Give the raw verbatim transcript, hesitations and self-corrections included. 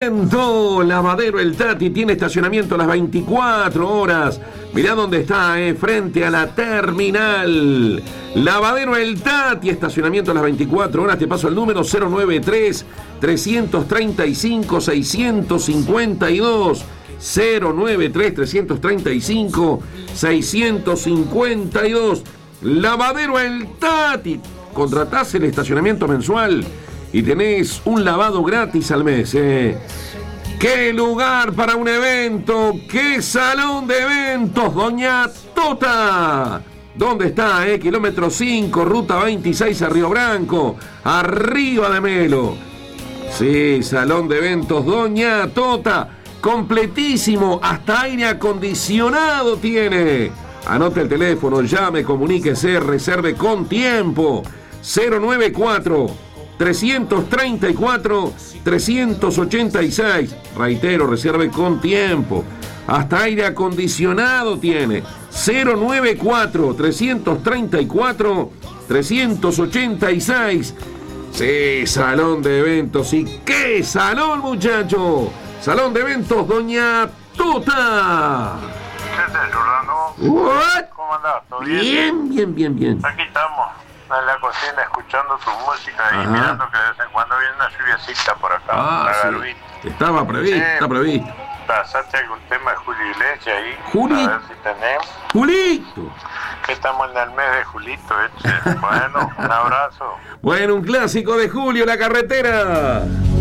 Estacionamiento Lavadero El Tati tiene estacionamiento a las veinticuatro horas. Mirá dónde está, eh, frente a la terminal. Lavadero El Tati, estacionamiento a las veinticuatro horas. Te paso el número cero noventa y tres, trescientos treinta y cinco, seiscientos cincuenta y dos. cero noventa y tres, trescientos treinta y cinco, seiscientos cincuenta y dos. Lavadero El Tati. Contratás el estacionamiento mensual y tenés un lavado gratis al mes. Eh. ¡Qué lugar para un evento! ¡Qué salón de eventos, Doña Tota! ¿Dónde está? Eh? Kilómetro cinco, ruta veintiséis a Río Branco, arriba de Melo. Sí, salón de eventos, Doña Tota. Completísimo, hasta aire acondicionado tiene. Anote el teléfono, llame, comuníquese, reserve con tiempo. cero noventa y cuatro, trescientos treinta y cuatro, trescientos ochenta y seis. Reitero, reserve con tiempo. Hasta aire acondicionado tiene. cero noventa y cuatro, trescientos treinta y cuatro, trescientos ochenta y seis. Sí, salón de eventos. ¿Y qué salón, muchacho? Salón de eventos, Doña Tota. ¿Qué tal, Jordano? What? ¿Cómo andás? ¿Todo bien? Bien, bien, bien, bien. Aquí estamos, en la cocina, escuchando tu música y Ajá. mirando que de vez en cuando viene una lluviacita por acá. Ah, una sí. garbita. Estaba previsto, Sí. está previsto. ¿Pasaste algún tema de Julio Iglesias ahí? Juli. A ver si tenemos. Julito. Que estamos en el mes de Julito, ¿eh? Bueno, un abrazo. Bueno, un clásico de Julio, La Carretera.